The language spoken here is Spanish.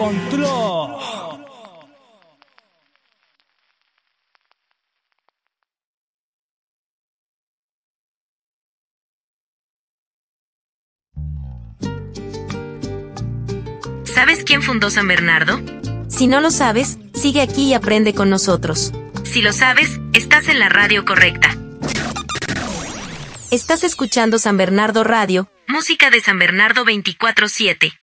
Control. ¿Sabes quién fundó San Bernardo? Si no lo sabes, sigue aquí y aprende con nosotros. Si lo sabes, estás en la radio correcta. Estás escuchando San Bernardo Radio. Música de San Bernardo 24/7.